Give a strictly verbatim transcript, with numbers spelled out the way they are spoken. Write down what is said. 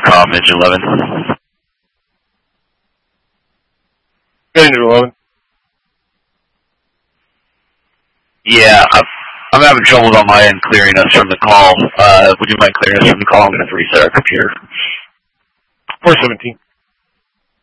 com, engine eleven. Engine eleven. Yeah, I'm, I'm having trouble on my end clearing us from the call. Uh, would you mind clearing us from the call? I'm going to have to reset our computer. four seventeen.